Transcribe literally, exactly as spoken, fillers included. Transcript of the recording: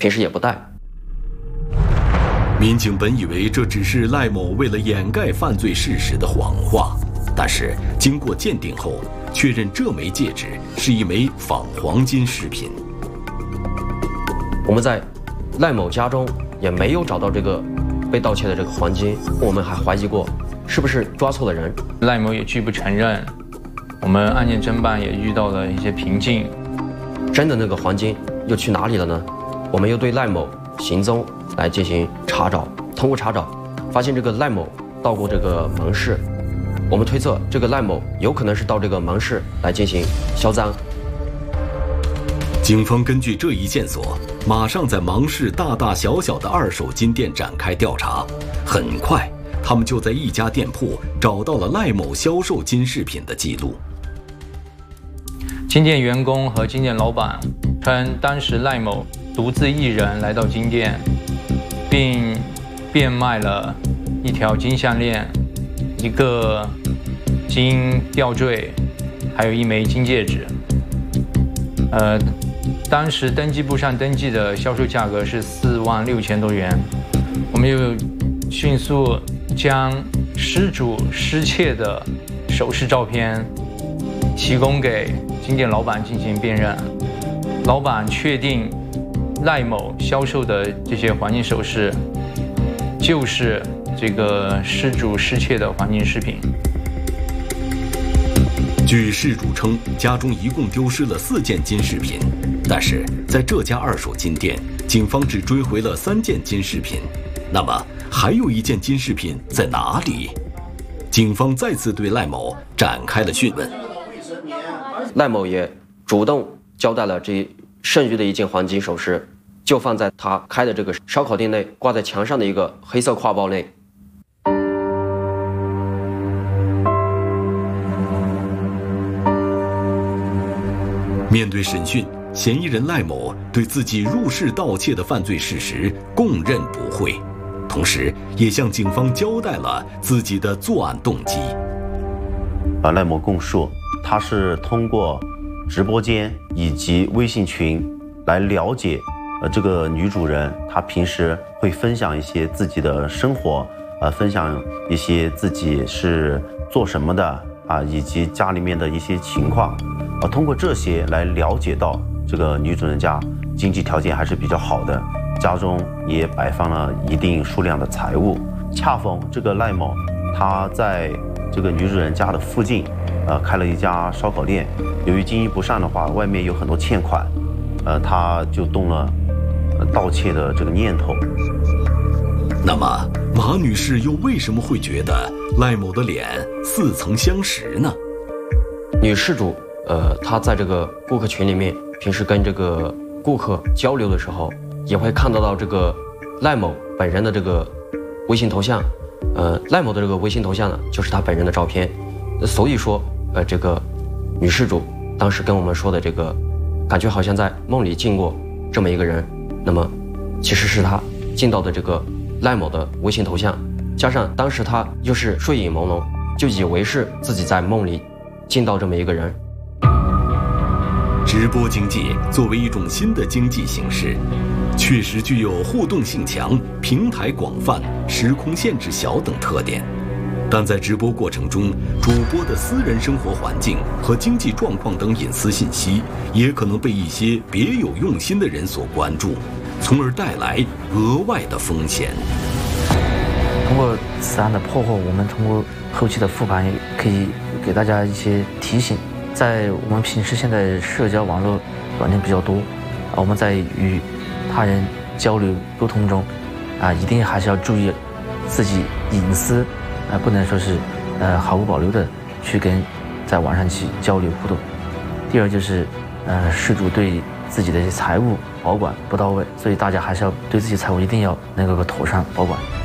平时也不戴。 民警本以为这只是赖某为了掩盖犯罪事实的谎话，但是经过鉴定后，确认这枚戒指是一枚仿黄金饰品。 我们在赖某家中也没有找到这个被盗窃的这个黄金，我们还怀疑过是不是抓错了人。 赖某也拒不承认，我们案件侦办也遇到了一些瓶颈。 真的那个黄金又去哪里了呢？我们又对赖某行踪来进行查找，通过查找发现这个赖某到过这个门市，我们推测这个赖某有可能是到这个门市来进行销赃。 警方根据这一线索，马上在芒市大大小小的二手金店展开调查。很快，他们就在一家店铺找到了赖某销售金饰品的记录。 金店员工和金店老板称，当时赖某独自一人来到金店，并变卖了一条金项链、一个金吊坠，还有一枚金戒指。呃，当时登记簿上登记的销售价格是四万六千多元。我们又迅速将失主失窃的首饰照片提供给金店老板进行辨认，老板确定赖某销售的这些黄金首饰就是这个失主失窃的黄金饰品。 据事主称，家中一共丢失了四件金饰品，但是在这家二手金店，警方只追回了三件金饰品。那么，还有一件金饰品在哪里？警方再次对赖某展开了讯问。 赖某也主动交代了这剩余的一件黄金首饰，就放在他开的这个烧烤店内，挂在墙上的一个黑色挎包内。 面对审讯，嫌疑人赖某对自己入室盗窃的犯罪事实供认不讳，同时也向警方交代了自己的作案动机。 啊，赖某供述，他是通过直播间以及微信群来了解，呃，这个女主人她平时会分享一些自己的生活，呃，分享一些自己是做什么的啊，以及家里面的一些情况。呃，通过这些来了解到这个女主人家经济条件还是比较好的，家中也摆放了一定数量的财物。恰逢这个赖某他在这个女主人家的附近，呃，开了一家烧烤店。由于经营不善的话，外面有很多欠款，呃，他就动了呃盗窃的这个念头。 那么，马女士又为什么会觉得赖某的脸似曾相识呢？ 女事主，呃，她在这个顾客群里面，平时跟这个顾客交流的时候，也会看得到这个赖某本人的这个微信头像。呃，赖某的这个微信头像呢，就是他本人的照片。所以说，呃，这个女事主当时跟我们说的这个，感觉好像在梦里见过这么一个人。那么，其实是他见到的这个赖某的微信头像，加上当时他又是睡眼朦胧，就以为是自己在梦里见到这么一个人。 直播经济作为一种新的经济形式，确实具有互动性强、平台广泛、时空限制小等特点。但在直播过程中，主播的私人生活环境和经济状况等隐私信息，也可能被一些别有用心的人所关注，从而带来额外的风险。 通过此案的破获，我们通过后期的复盘，也可以给大家一些提醒。在我们平时现在社交网络软件比较多，啊，我们在与他人交流沟通中，啊，一定还是要注意自己隐私，啊，不能说是呃毫无保留的去跟在网上去交流互动。第二就是，呃，事主对自己的财务保管不到位，所以大家还是要对自己财务一定要能够妥善保管。